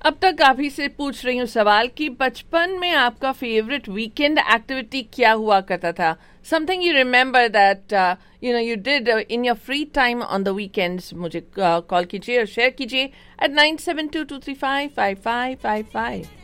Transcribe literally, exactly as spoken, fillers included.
अब तक काफी से पूछ रही हूँ सवाल कि बचपन में आपका फेवरेट वीकेंड एक्टिविटी क्या हुआ करता था? Something you remember that you know you did in your free time on the weekends. मुझे कॉल uh, कीजिए और शेयर कीजिए eight nine seven to to three five five five five five.